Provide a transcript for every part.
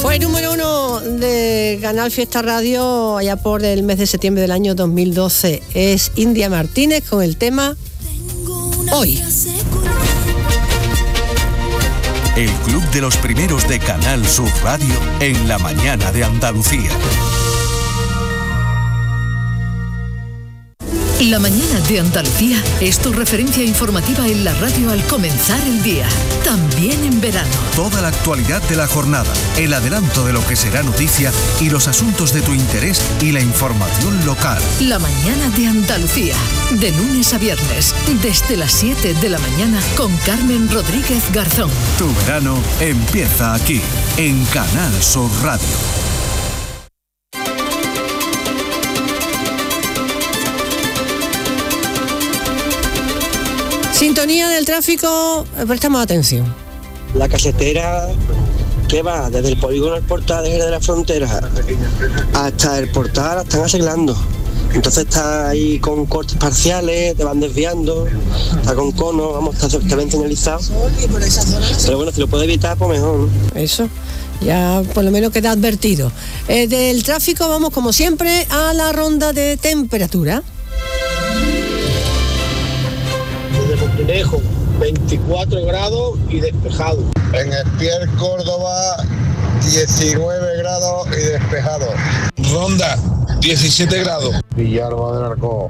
Fue número 1 de Canal Fiesta Radio allá por el mes de septiembre del año 2012. Es India Martínez con el tema Hoy. El club de los primeros de Canal Sur Radio en la mañana de Andalucía. La mañana de Andalucía es tu referencia informativa en la radio al comenzar el día, también en verano. Toda la actualidad de la jornada, el adelanto de lo que será noticia y los asuntos de tu interés y la información local. La mañana de Andalucía, de lunes a viernes, desde las 7 de la mañana con Carmen Rodríguez Garzón. Tu verano empieza aquí, en Canal Sur Radio. Sintonía del tráfico, prestamos atención. La casetera que va desde el polígono del Portal de la Frontera hasta el Portal la están arreglando. Entonces está ahí con cortes parciales, te van desviando, está con conos, vamos, está bien señalizado. Pero bueno, si lo puede evitar, pues mejor, ¿no? Eso, ya por lo menos queda advertido. Del tráfico vamos como siempre a la ronda de temperatura. Desde Montinejo, 24 grados y despejado. En Espiel, Córdoba, 19 grados y despejado. Ronda, 17 grados. Villalba del Arcó,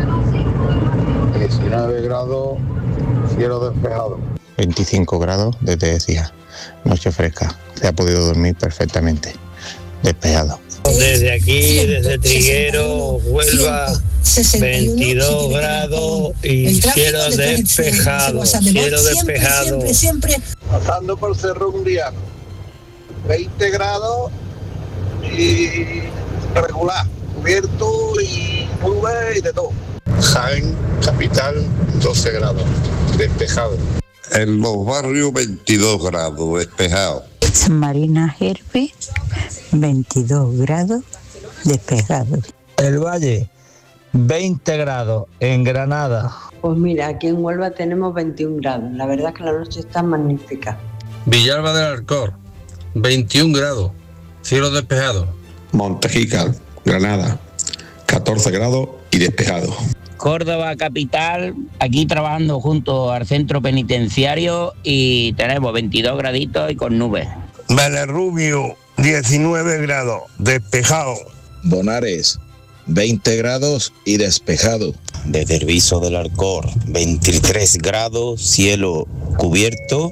19 grados, cielo despejado. 25 grados desde Écija, noche fresca, se ha podido dormir perfectamente, despejado. Desde aquí, desde Triguero, Huelva, 22 grados y cielo despejado, Siempre. Pasando por Cerro Mundiano, 20 grados y regular, cubierto y nubes y de todo. Jaén, capital, 12 grados, despejado. En los barrios 22 grados, despejado. San Marina Gerpe, 22 grados, despejado. El Valle, 20 grados, en Granada. Pues mira, aquí en Huelva tenemos 21 grados, la verdad es que la noche está magnífica. Villalba del Arcor, 21 grados, cielo despejado. Montejica, Granada, 14 grados y despejado. Córdoba capital, aquí trabajando junto al centro penitenciario y tenemos 22 graditos y con nubes. Belerrubio, 19 grados, despejado. Bonares, 20 grados y despejado. Desde el Viso del Arcor, 23 grados, cielo cubierto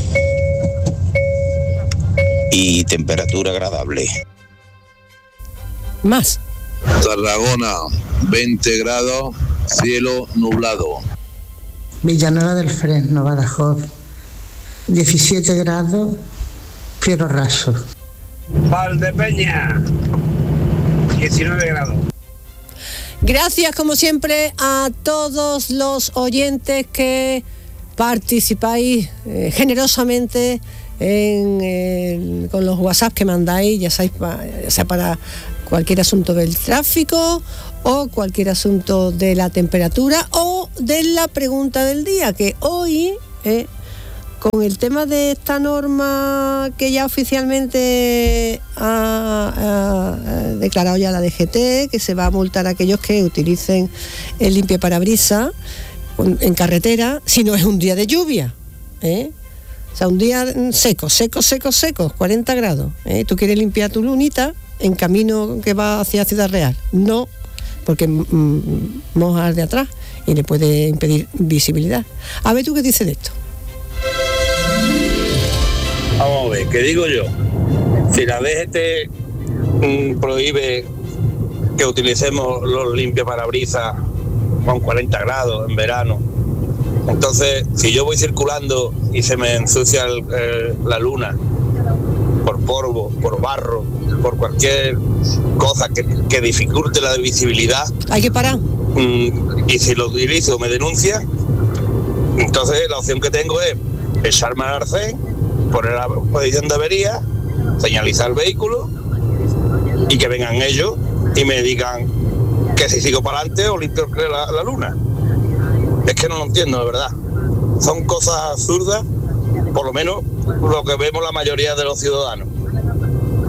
y temperatura agradable. Más. Tarragona, 20 grados, cielo nublado. Villanueva del Fresno, Badajoz, 17 grados, cielo raso. Valdepeña, 19 grados. Gracias, como siempre, a todos los oyentes que participáis generosamente con los WhatsApp que mandáis, ya sea para cualquier asunto del tráfico o cualquier asunto de la temperatura o de la pregunta del día, que hoy, con el tema de esta norma que ya oficialmente ha declarado ya la DGT, que se va a multar a aquellos que utilicen el limpiaparabrisas en carretera, si no es un día de lluvia, O sea, un día seco, 40 grados. Tú quieres limpiar tu lunita en camino que va hacia Ciudad Real. No, porque moja al de atrás y le puede impedir visibilidad. A ver, ¿tú qué dices de esto? Vamos a ver, ¿qué digo yo? Si la DGT prohíbe que utilicemos los limpiaparabrisas con 40 grados en verano, entonces si yo voy circulando y se me ensucia la luna por polvo, por barro, por cualquier cosa que dificulte la visibilidad, hay que parar. Y si lo utilizo me denuncia, entonces la opción que tengo es echarme al arcén, poner la posición de avería, señalizar el vehículo y que vengan ellos y me digan que si sigo para adelante o limpio la luna. Es que no lo entiendo, de verdad. Son cosas absurdas, por lo menos lo que vemos la mayoría de los ciudadanos.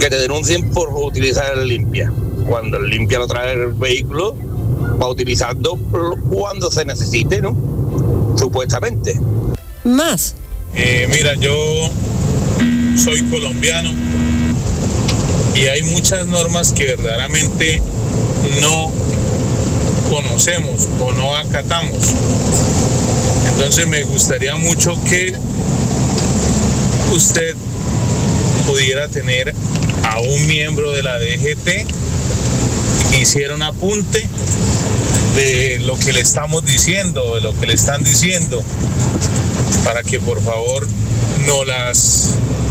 que te denuncien por utilizar el limpia. Cuando el limpia lo trae el vehículo, va utilizando cuando se necesite, ¿no? Supuestamente. Más. Mira, yo soy colombiano y hay muchas normas que verdaderamente no conocemos o no acatamos. Entonces me gustaría mucho que usted pudiera tener a un miembro de la DGT que hiciera un apunte de lo que le estamos diciendo, de lo que le están diciendo, para que por favor no las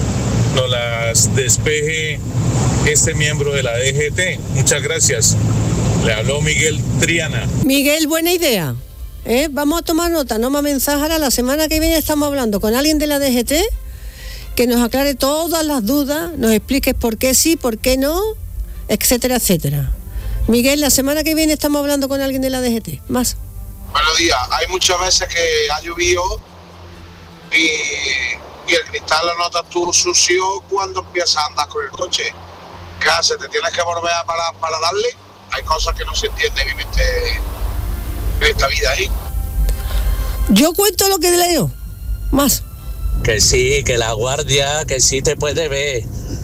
despeje este miembro de la DGT. Muchas gracias. Le habló Miguel Triana. Miguel, buena idea. Vamos a tomar nota, no más mensajes. Ahora la semana que viene estamos hablando con alguien de la DGT que nos aclare todas las dudas, nos explique por qué sí, por qué no, etcétera, etcétera. Miguel, la semana que viene estamos hablando con alguien de la DGT. Más. Buenos días. Hay muchas veces que ha llovido y el cristal lo notas tú sucio cuando empiezas a andar con el coche. ¿Qué haces? ¿Te tienes que volver para darle? Hay cosas que no se entienden en esta vida ahí. Yo cuento lo que leo. Más. Que sí, que la guardia, que sí te puede ver,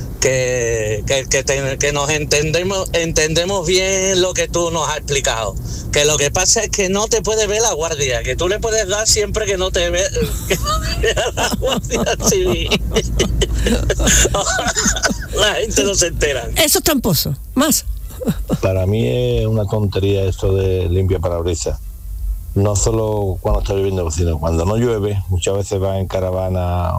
que nos entendemos bien lo que tú nos has explicado. Que lo que pasa es que no te puede ver la guardia, que tú le puedes dar siempre que no te vea la guardia civil. La gente no se entera. Eso es tramposo. Más. Para mí es una tontería esto de limpia parabrisas. No solo cuando está lloviendo, sino cuando no llueve. Muchas veces vas en caravana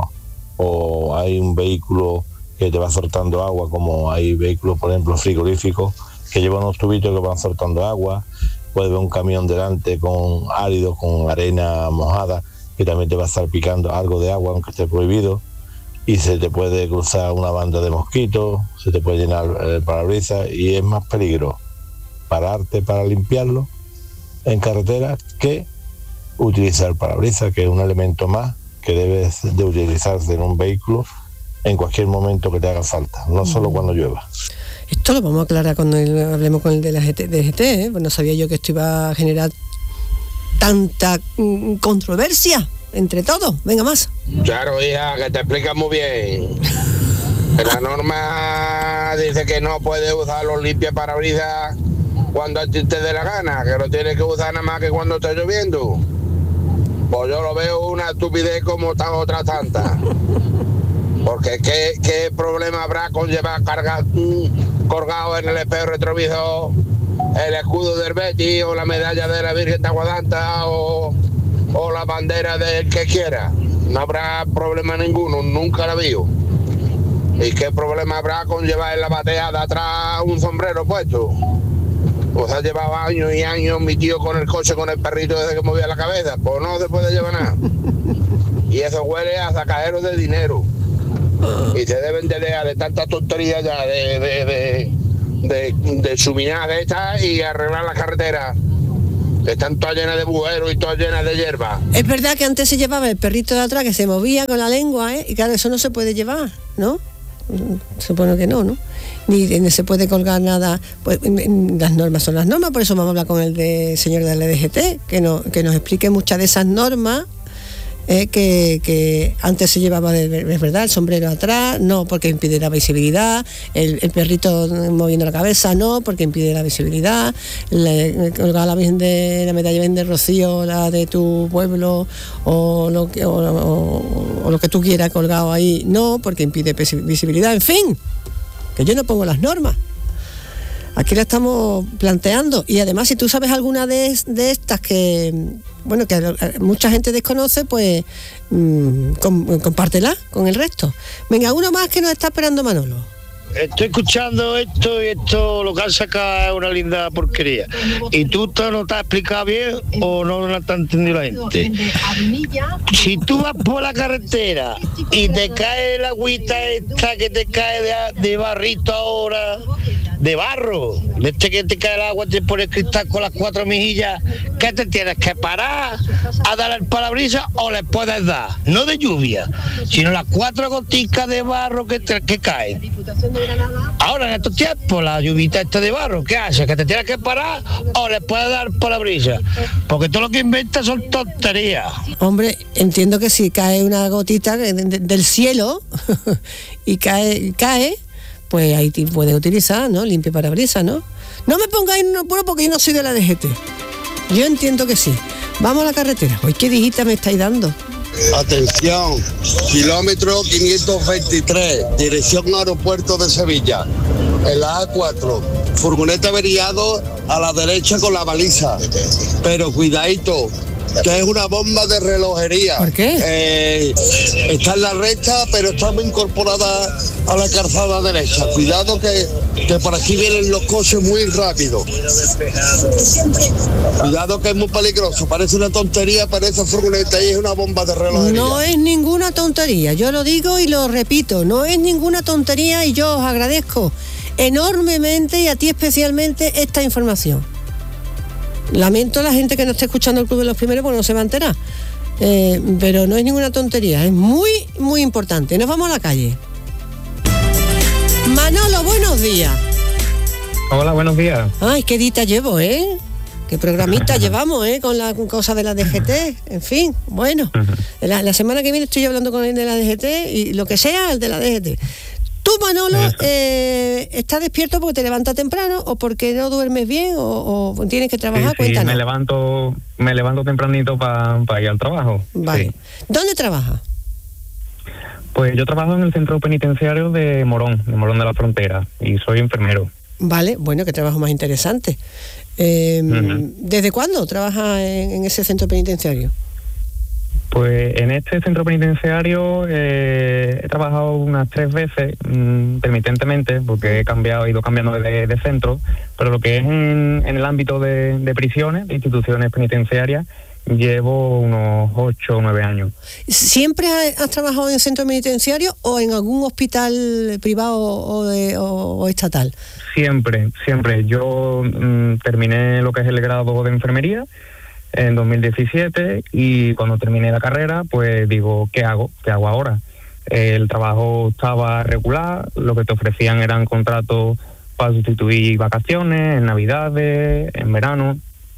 o hay un vehículo que te va soltando agua, como hay vehículos, por ejemplo, frigoríficos, que llevan unos tubitos que van soltando agua. Puedes ver un camión delante con árido, con arena mojada, que también te va salpicando algo de agua, aunque esté prohibido. Y se te puede cruzar una banda de mosquitos, se te puede llenar el parabrisas y es más peligro pararte para limpiarlo en carretera que utilizar el parabrisas, que es un elemento más que debes de utilizarse en un vehículo en cualquier momento que te haga falta, no solo cuando llueva. Esto lo vamos a aclarar cuando hablemos con el de la DGT, pues no sabía yo que esto iba a generar tanta controversia entre todos. Venga, más. Claro, hija, que te explicas muy bien. La norma dice que no puedes usar los limpiaparabrisas cuando a ti te dé la gana, que lo tienes que usar nada más que cuando está lloviendo. Pues yo lo veo una estupidez como otras tantas. Porque ¿qué problema habrá con llevar colgado en el espejo retrovisor el escudo del Betis o la medalla de la Virgen de Aguadanta o la bandera del que quiera? No habrá problema ninguno, nunca la vi. ¿Y qué problema habrá con llevar en la batea de atrás un sombrero puesto? Pues ha llevado años y años mi tío con el coche, con el perrito desde que movía la cabeza. Pues no se puede llevar nada. Y eso huele a sacadero de dinero. Y se deben de dejar de tanta tontería ya de suminar de estas y arreglar las carreteras, que están todas llenas de bujeros y todas llenas de hierba. Es verdad que antes se llevaba el perrito de atrás que se movía con la lengua, y claro, eso no se puede llevar, ¿no? Supongo que no, ¿no? Ni se puede colgar nada. Pues las normas son las normas, por eso vamos a hablar con el señor de la DGT, que nos explique muchas de esas normas. Que antes se llevaba, es verdad, el sombrero atrás, no, porque impide la visibilidad, el perrito moviendo la cabeza, no, porque impide la visibilidad, colgar la medalla Virgen de Rocío, la de tu pueblo, o lo que tú quieras colgado ahí, no, porque impide visibilidad, en fin, que yo no pongo las normas. Aquí la estamos planteando, y además si tú sabes alguna de estas que mucha gente desconoce, pues compártela con el resto. Venga, uno más que nos está esperando Manolo. Estoy escuchando esto y esto lo que han sacado es una linda porquería. ¿Y tú no te has explicado bien o no lo está entendiendo la gente? Si tú vas por la carretera y te cae la agüita esta que te cae de barrito ahora, de barro, de este que te cae el agua, te pone el cristal con las 4 mejillas, ¿qué te tienes que parar a dar el parabrisas o le puedes dar? No de lluvia, sino las 4 goticas de barro que caen. Ahora en estos tiempos, la lluvita esta de barro, ¿qué hace? ¿Que te tienes que parar o le puedes dar parabrisas? Porque todo lo que inventa son tonterías. Hombre, entiendo que si cae una gotita del cielo y cae, pues ahí puedes utilizar, ¿no? Limpia parabrisas, ¿no? No me pongáis en un apuro porque yo no soy de la DGT. Yo entiendo que sí. Vamos a la carretera. Hoy qué dijita me estáis dando. Atención, kilómetro 523, dirección aeropuerto de Sevilla, en la A4, furgoneta averiado a la derecha con la baliza, pero cuidadito, que es una bomba de relojería. ¿Por qué? Está en la recta, pero está muy incorporada a la calzada derecha. Cuidado que por aquí vienen los coches muy rápido. Cuidado que es muy peligroso. Parece una tontería, pero esa furgoneta ahí es una bomba de relojería. No es ninguna tontería, yo lo digo y lo repito, no es ninguna tontería y yo os agradezco enormemente y a ti especialmente esta información. Lamento a la gente que no esté escuchando el Club de los Primeros porque no se va a enterar. Pero no es ninguna tontería, es muy, muy importante. Nos vamos a la calle. Manolo, buenos días. Hola, buenos días. Ay, qué dita llevo, ¿eh? Qué programita llevamos, con la cosa de la DGT. En fin, bueno. La semana que viene estoy hablando con el de la DGT y lo que sea, el de la DGT. ¿Tú, Manolo, estás despierto porque te levantas temprano o porque no duermes bien o tienes que trabajar? Sí, Cuéntanos. me levanto tempranito para ir al trabajo. Vale. Sí. ¿Dónde trabajas? Pues yo trabajo en el centro penitenciario de Morón de la Frontera, y soy enfermero. Vale, bueno, qué trabajo más interesante. ¿Desde cuándo trabajas en ese centro penitenciario? Pues en este centro penitenciario he trabajado unas 3 veces, intermitentemente, porque he ido cambiando de centro, pero lo que es en el ámbito de prisiones, de instituciones penitenciarias, llevo unos 8 o 9 años. ¿Siempre has trabajado en el centro penitenciario o en algún hospital privado o estatal? Siempre. Yo terminé lo que es el grado de enfermería en 2017 y cuando terminé la carrera, pues digo, ¿qué hago? ¿Qué hago ahora? El trabajo estaba regular, lo que te ofrecían eran contratos para sustituir vacaciones, en Navidades, en verano.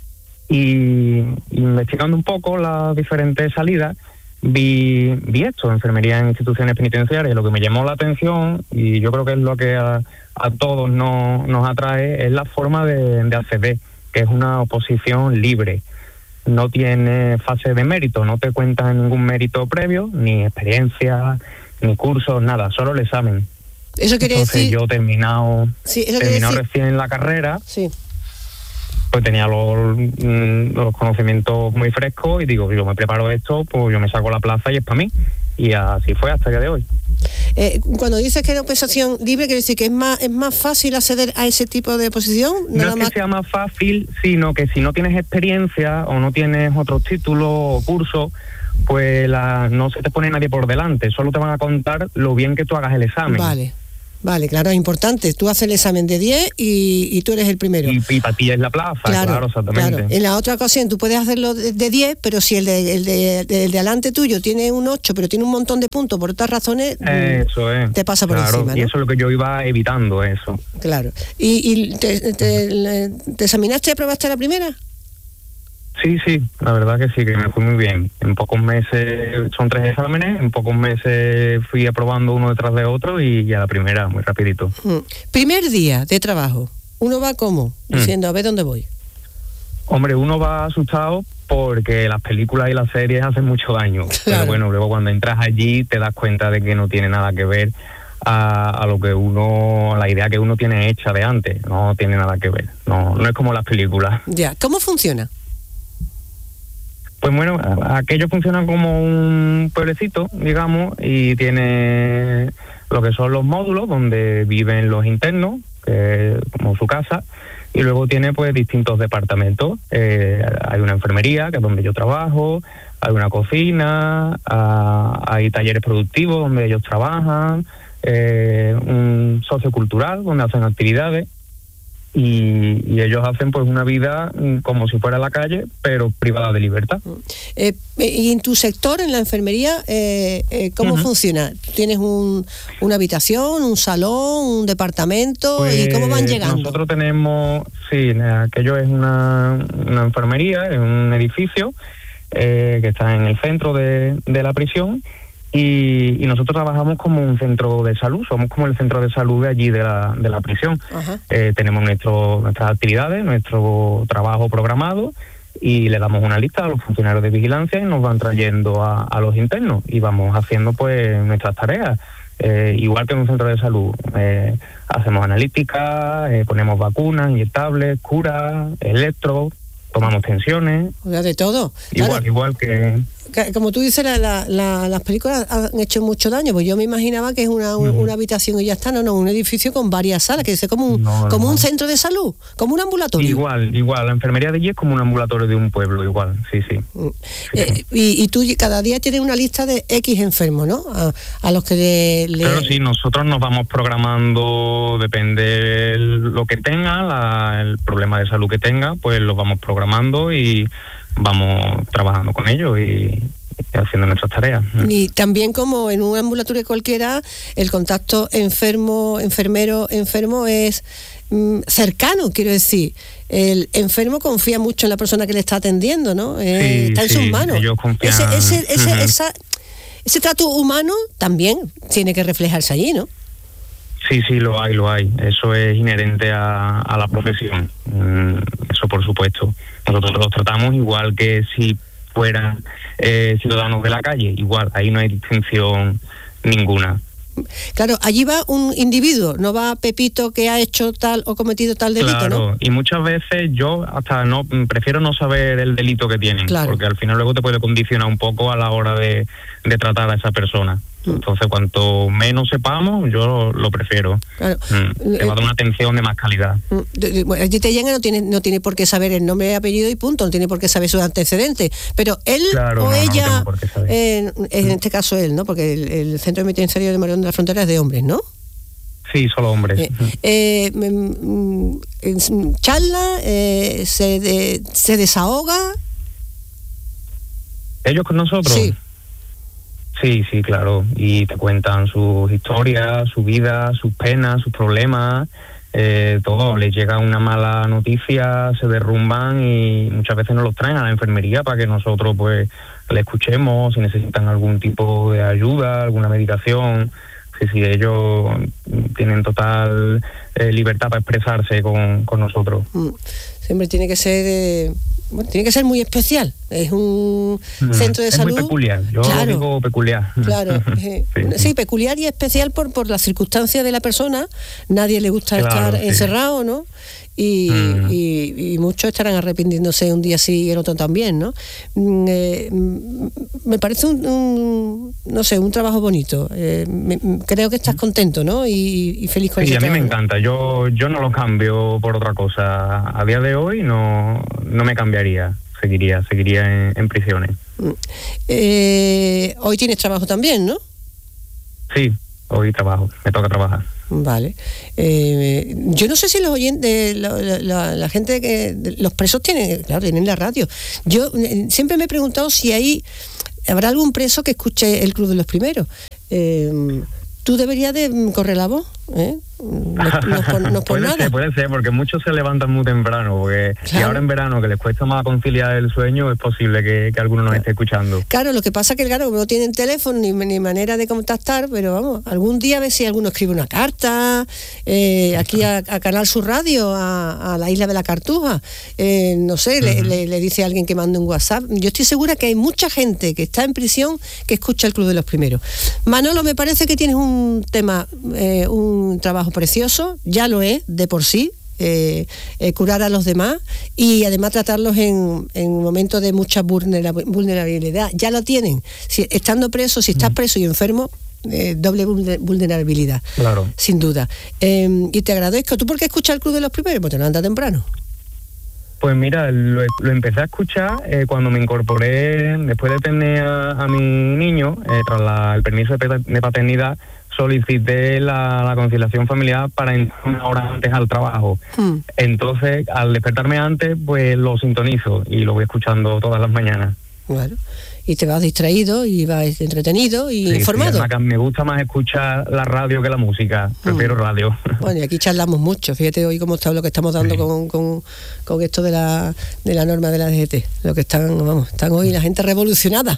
Y investigando un poco las diferentes salidas, vi esto, enfermería en instituciones penitenciarias, y lo que me llamó la atención, y yo creo que es lo que a todos nos atrae, es la forma de acceder, que es una oposición libre. No tiene fase de mérito, no te cuentan ningún mérito previo, ni experiencia, ni cursos, nada, solo el examen. Eso quiere decir... Yo terminado recién la carrera, sí, pues tenía los conocimientos muy frescos y digo, yo me preparo esto, pues yo me saco la plaza y es para mí. Y así fue hasta el día de hoy. Cuando dices que es una posición libre, quiere decir que es más fácil acceder a ese tipo de posición. No es que sea más fácil, sino que si no tienes experiencia o no tienes otros títulos o cursos, pues no se te pone nadie por delante, solo te van a contar lo bien que tú hagas el examen. Vale, claro, es importante. Tú haces el examen de 10 y tú eres el primero. Y para ti es la plaza, claro, exactamente. Claro. En la otra ocasión tú puedes hacerlo de 10, pero si el de adelante tuyo tiene un 8, pero tiene un montón de puntos por otras razones, eso es, te pasa por encima, ¿no? Y eso es lo que yo iba evitando, eso. Claro. ¿Y te examinaste y aprobaste la primera? Sí, la verdad que sí, que me fue muy bien. En pocos meses, son 3 exámenes, en pocos meses fui aprobando uno detrás de otro y ya la primera, muy rapidito. Primer día de trabajo, ¿uno va cómo? Diciendo, a ver dónde voy. Hombre, uno va asustado porque las películas y las series hacen mucho daño. Claro. Pero bueno, luego cuando entras allí te das cuenta de que no tiene nada que ver a lo que la idea que uno tiene hecha de antes. No tiene nada que ver, no es como las películas. Ya, ¿cómo funciona? Pues bueno, aquello funciona como un pueblecito, digamos, y tiene lo que son los módulos donde viven los internos, como su casa, y luego tiene pues distintos departamentos. Hay una enfermería, que es donde yo trabajo, hay una cocina, hay talleres productivos donde ellos trabajan, un sociocultural donde hacen actividades, y ellos hacen pues una vida como si fuera la calle, pero privada de libertad. Y en tu sector, en la enfermería, ¿cómo funciona? ¿Tienes una habitación, un salón, un departamento? Pues, ¿y cómo van llegando? Nosotros tenemos, sí, aquello es una enfermería, es un edificio que está en el centro de la prisión. Y nosotros trabajamos como un centro de salud, somos como el centro de salud de allí, de la prisión. Tenemos nuestras actividades, nuestro trabajo programado, y le damos una lista a los funcionarios de vigilancia y nos van trayendo a los internos y vamos haciendo pues nuestras tareas. Igual que en un centro de salud, hacemos analítica, ponemos vacunas, inyectables, curas, electro, tomamos tensiones. O sea, de todo. Igual que... Como tú dices, las películas han hecho mucho daño, pues yo me imaginaba que es una habitación y ya está, no, un edificio con varias salas, que es como un centro de salud, como un ambulatorio. Igual, la enfermería de allí es como un ambulatorio de un pueblo, igual, sí. Y tú cada día tienes una lista de X enfermos, ¿no? A los que le... Claro, sí, nosotros nos vamos programando, depende lo que tenga, el problema de salud que tenga, pues lo vamos programando y vamos trabajando con ellos y haciendo nuestras tareas. Y también, como en un ambulatorio cualquiera, el contacto enfermo es cercano, quiero decir. El enfermo confía mucho en la persona que le está atendiendo, ¿no? Está en sus manos. Ellos confían. Ese trato humano también tiene que reflejarse allí, ¿no? Sí, lo hay. Eso es inherente a la profesión. Eso por supuesto. Nosotros los tratamos igual que si fueran ciudadanos de la calle. Igual, ahí no hay distinción ninguna. Claro, allí va un individuo, no va Pepito que ha hecho tal o cometido tal delito, claro, ¿no? Y muchas veces yo hasta prefiero no saber el delito que tienen, porque al final luego te puede condicionar un poco a la hora de tratar a esa persona. Entonces, cuanto menos sepamos, yo lo prefiero. Claro. Te va a dar una atención de más calidad. Allí te llega, no tiene por qué saber el nombre y apellido y punto, no tiene por qué saber sus antecedentes. Pero él ella, en este caso él, ¿no? Porque el centro penitenciario de Morón de la Frontera es de hombres, ¿no? Sí, solo hombres. Charla, se desahoga. ¿Ellos con nosotros? Sí. Sí, claro, y te cuentan sus historias, su vida, sus penas, sus problemas, todo. Les llega una mala noticia, se derrumban y muchas veces nos los traen a la enfermería para que nosotros pues le escuchemos, si necesitan algún tipo de ayuda, alguna medicación. Sí, ellos tienen total libertad para expresarse con nosotros. Siempre tiene que ser... tiene que ser muy especial. Es un centro de salud. Es muy peculiar. Yo digo peculiar. Claro. Sí, peculiar y especial por las circunstancias de la persona. Nadie le gusta estar encerrado, ¿no? Y muchos estarán arrepintiéndose un día sí y el otro también, ¿no? Me parece un trabajo bonito. Creo que estás contento, ¿no? Y feliz con ese trabajo. Sí, a mí me encanta. Yo no lo cambio por otra cosa. A día de hoy no me cambiaría. Seguiría en prisiones. Hoy tienes trabajo también, ¿no? Sí, hoy trabajo. Me toca trabajar. Vale. Yo no sé si los oyentes, la gente los presos tienen la radio. Yo siempre me he preguntado si habrá algún preso que escuche el Club de los Primeros. Tú deberías de correr la voz, ¿eh? No por nada. Puede ser, porque muchos se levantan muy temprano, porque y ahora en verano que les cuesta más conciliar el sueño, es posible que alguno nos esté escuchando. Claro, lo que pasa es que no tienen teléfono ni manera de contactar, pero vamos, algún día a ver si alguno escribe una carta, aquí a Canal Sur Radio, a la Isla de la Cartuja, no sé, le dice a alguien que mande un WhatsApp. Yo estoy segura que hay mucha gente que está en prisión que escucha el Club de los Primeros. Manolo, me parece que tienes un tema, un trabajo precioso, ya lo es de por sí, curar a los demás y además tratarlos en momentos de mucha vulnerabilidad. Ya lo tienen. Estando preso, si estás preso y enfermo, doble vulnerabilidad. Claro. Sin duda. Y te agradezco. ¿Tú por qué escuchas el Club de los Primeros? Pues te levantas temprano. Pues mira, lo empecé a escuchar cuando me incorporé, después de tener a mi niño, tras el permiso de paternidad, solicité la conciliación familiar para entrar una hora antes al trabajo. Entonces, al despertarme antes, pues lo sintonizo y lo voy escuchando todas las mañanas. Bueno, y te vas distraído y vas entretenido y Sí, informado. Sí, me gusta más escuchar la radio que la música. Prefiero radio. Bueno, y aquí charlamos mucho. Fíjate hoy cómo está lo que estamos dando con esto de la norma de la DGT. Lo que están hoy la gente revolucionada.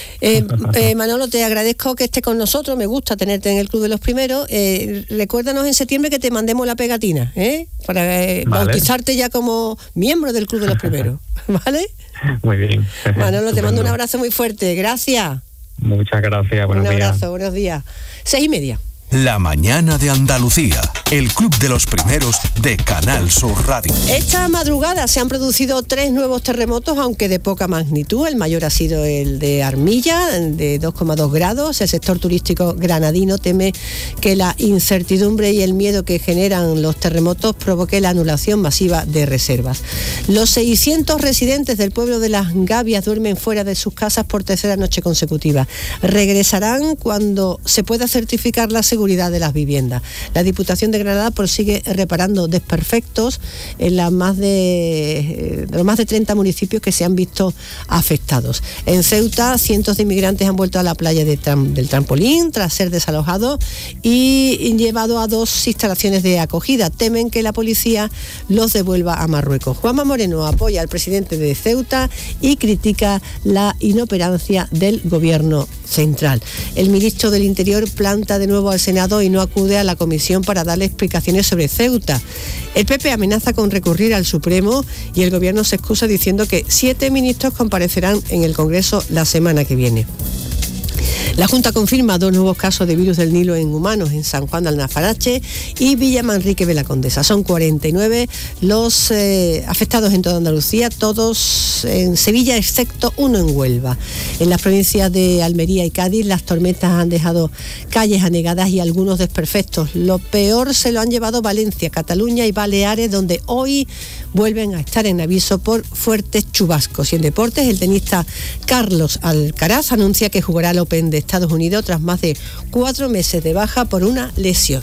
Manolo, te agradezco que estés con nosotros. Me gusta tenerte en el Club de los Primeros. Recuérdanos en septiembre que te mandemos la pegatina, para bautizarte ya como miembro del Club de los Primeros. ¿Vale? Muy bien. Manolo, te mando un abrazo muy fuerte. Gracias. Muchas gracias. Buenos días. Un abrazo, buenos días. 6:30. La mañana de Andalucía, el Club de los Primeros de Canal Sur Radio. Esta madrugada se han producido 3 nuevos terremotos, aunque de poca magnitud. El mayor ha sido el de Armilla, de 2,2 grados. El sector turístico granadino teme que la incertidumbre y el miedo que generan los terremotos provoque la anulación masiva de reservas. Los 600 residentes del pueblo de Las Gavias duermen fuera de sus casas por tercera noche consecutiva. Regresarán cuando se pueda certificar la seguridad de las viviendas. La Diputación de Granada prosigue reparando desperfectos en los más de 30 municipios que se han visto afectados. En Ceuta, cientos de inmigrantes han vuelto a la playa del Trampolín tras ser desalojados y llevado a 2 instalaciones de acogida. Temen que la policía los devuelva a Marruecos. Juanma Moreno apoya al presidente de Ceuta y critica la inoperancia del gobierno central. El ministro del Interior planta de nuevo al Senado y no acude a la comisión para darle explicaciones sobre Ceuta. El PP amenaza con recurrir al Supremo y el gobierno se excusa diciendo que 7 ministros comparecerán en el Congreso la semana que viene. La Junta confirma 2 nuevos casos de virus del Nilo en humanos en San Juan de Alnafarache y Villa Manrique de la Condesa. Son 49 los afectados en toda Andalucía, todos en Sevilla, excepto 1 en Huelva. En las provincias de Almería y Cádiz, las tormentas han dejado calles anegadas y algunos desperfectos. Lo peor se lo han llevado Valencia, Cataluña y Baleares, donde hoy vuelven a estar en aviso por fuertes chubascos. Y en deportes, el tenista Carlos Alcaraz anuncia que jugará el Open de Estados Unidos tras más de 4 meses de baja por una lesión.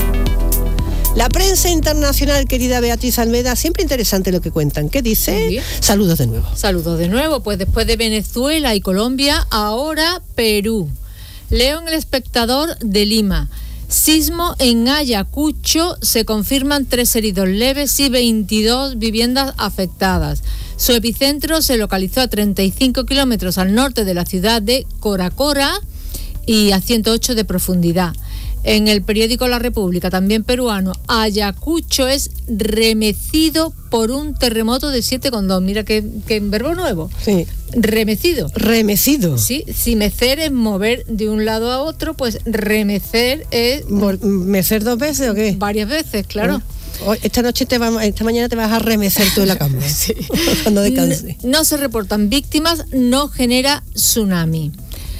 La prensa internacional, querida Beatriz Almeda, siempre interesante lo que cuentan. ¿Qué dice? Saludos de nuevo. Saludos de nuevo, pues después de Venezuela y Colombia, ahora Perú. Leo en El Espectador de Lima. Sismo en Ayacucho, se confirman 3 heridos leves y 22 viviendas afectadas. Su epicentro se localizó a 35 kilómetros al norte de la ciudad de Coracora y a 108 de profundidad. En el periódico La República, también peruano, Ayacucho es remecido por un terremoto de 7,2. Mira qué verbo nuevo. Sí. Remecido. Remecido. Sí, si mecer es mover de un lado a otro, pues remecer es... ¿Mecer 2 veces o qué? Varias veces, claro. Esta mañana te vas a remecer tú en la cama. Sí. Cuando descanse. No se reportan víctimas, no genera tsunami.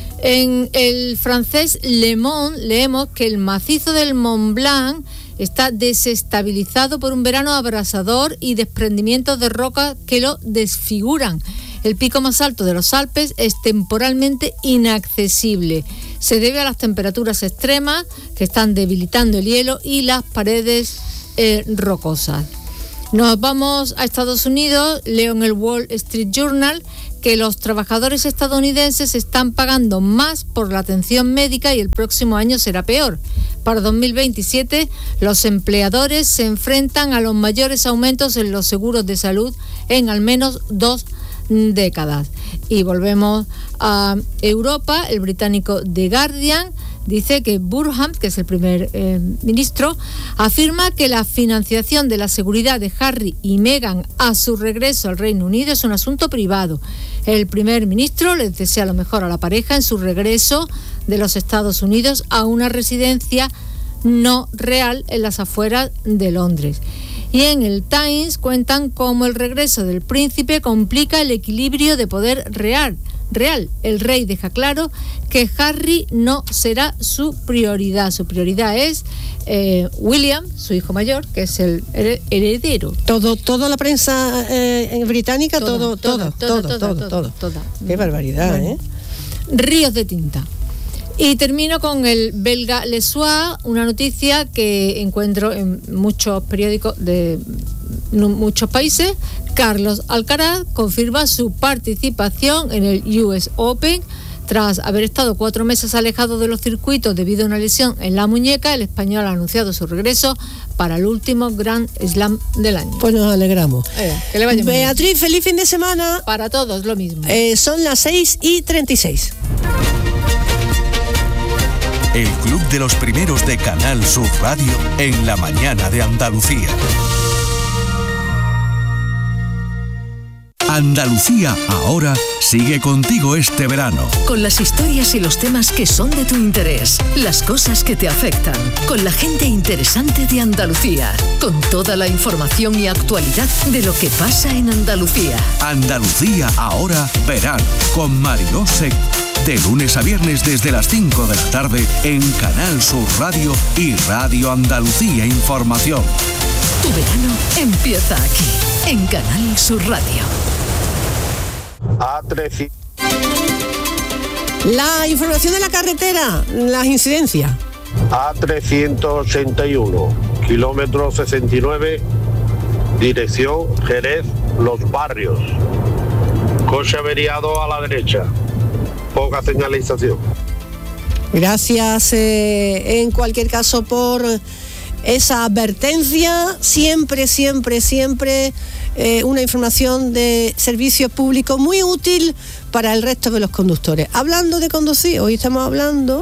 En el francés Le Monde leemos que el macizo del Mont Blanc está desestabilizado por un verano abrasador y desprendimientos de rocas que lo desfiguran. El pico más alto de los Alpes es temporalmente inaccesible. Se debe a las temperaturas extremas que están debilitando el hielo y las paredes rocosas. Nos vamos a Estados Unidos. Leo en el Wall Street Journal que los trabajadores estadounidenses están pagando más por la atención médica y el próximo año será peor. Para 2027, los empleadores se enfrentan a los mayores aumentos en los seguros de salud en al menos 2 décadas. Y volvemos a Europa. El británico The Guardian dice que Burham, que es el primer ministro, afirma que la financiación de la seguridad de Harry y Meghan a su regreso al Reino Unido es un asunto privado. El primer ministro les desea lo mejor a la pareja en su regreso de los Estados Unidos a una residencia no real en las afueras de Londres. Y en el Times cuentan cómo el regreso del príncipe complica el equilibrio de poder real. El rey deja claro que Harry no será su prioridad. Su prioridad es William, su hijo mayor, que es el heredero. Toda la prensa británica, todo. Qué barbaridad, Ríos de tinta. Y termino con el belga Le Soir, una noticia que encuentro en muchos periódicos de muchos países. Carlos Alcaraz confirma su participación en el US Open. Tras haber estado 4 meses alejado de los circuitos debido a una lesión en la muñeca, el español ha anunciado su regreso para el último Grand Slam del año. Pues nos alegramos. Que le vaya muy bien. Beatriz, feliz fin de semana. Para todos, lo mismo. Son las 6:36. El Club de los Primeros de Canal Sur Radio en la mañana de Andalucía. Andalucía ahora sigue contigo este verano. Con las historias y los temas que son de tu interés, las cosas que te afectan, con la gente interesante de Andalucía, con toda la información y actualidad de lo que pasa en Andalucía. Andalucía ahora verano con Mariló Seco. De lunes a viernes desde las 5 de la tarde en Canal Sur Radio y Radio Andalucía Información. Tu verano empieza aquí, en Canal Sur Radio. A300. La información de la carretera, las incidencias. A381, kilómetro 69, dirección Jerez, Los Barrios. Coche averiado a la derecha. Poca señalización. Gracias en cualquier caso por esa advertencia. Siempre una información de servicio público muy útil para el resto de los conductores. Hablando de conducir, hoy estamos hablando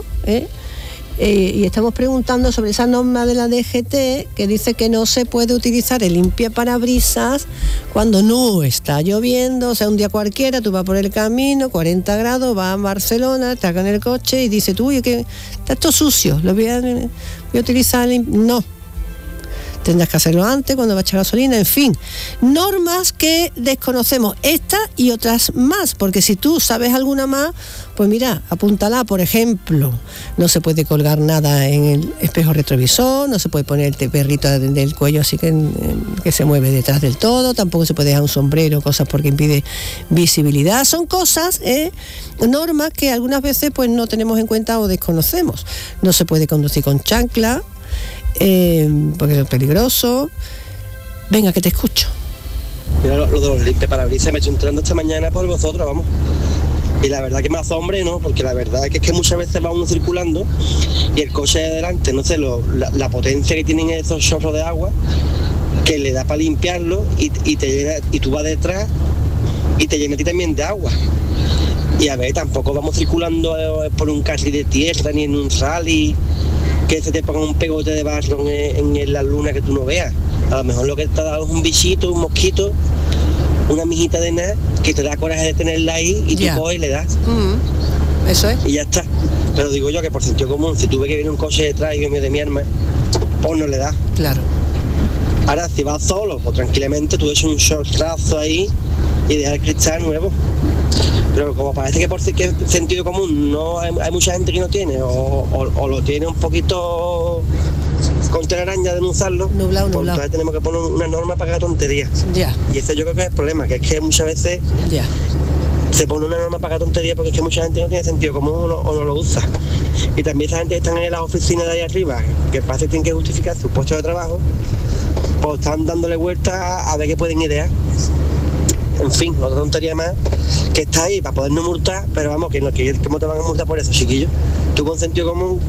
y estamos preguntando sobre esa norma de la DGT que dice que no se puede utilizar el limpiaparabrisas cuando no está lloviendo. O sea, un día cualquiera tú vas por el camino, 40 grados, vas a Barcelona, estás con el coche y dices tú, oye, que está esto sucio, lo voy a utilizar. No, tendrás que hacerlo antes, cuando va a echar gasolina, en fin. Normas que desconocemos, esta y otras más, porque si tú sabes alguna más, pues mira, apúntala. Por ejemplo, no se puede colgar nada en el espejo retrovisor, no se puede poner el perrito del cuello así que se mueve detrás del todo, tampoco se puede dejar un sombrero, cosas porque impide visibilidad. Son cosas, normas que algunas veces pues no tenemos en cuenta o desconocemos. No se puede conducir con chancla, porque es peligroso. Venga, que te escucho. Mira, lo de los limpiaparabrisas me estoy entrando esta mañana por vosotros, vamos. Y la verdad que me asombra, ¿no? Porque la verdad es que muchas veces va uno circulando y el coche de delante, no sé, la potencia que tienen esos chorros de agua, que le da para limpiarlo y te llena, y tú vas detrás y te llena a ti también de agua. Y a ver, tampoco vamos circulando por un carril de tierra ni en un rally que se te ponga un pegote de barro en la luna que tú no veas. A lo mejor lo que te ha dado es un bichito, un mosquito, una mijita de nada que te da coraje de tenerla ahí y tú coges y le das. Eso es. Y ya está. Pero digo yo que por sentido común, si tú ves que viene un coche detrás y viene de mi arma, pues no le das. Claro. Ahora, si vas solo, pues tranquilamente tú echas un shortazo ahí y dejas el cristal nuevo. Pero como parece que por sentido común no hay mucha gente que no tiene o lo tiene un poquito con telaraña de no usarlo, nublado. Pues entonces tenemos que poner una norma para que tonterías. Ya. Y ese yo creo que es el problema, que es que muchas veces se pone una norma para que tonterías porque es que mucha gente no tiene sentido común o no lo usa. Y también esa gente que están en las oficinas de ahí arriba, que parece que tienen que justificar su puesto de trabajo, pues están dándole vueltas a ver qué pueden idear. En fin, otra tontería más que está ahí para podernos multar, pero vamos, que ¿cómo te van a multar por eso, chiquillos? Tú con sentido común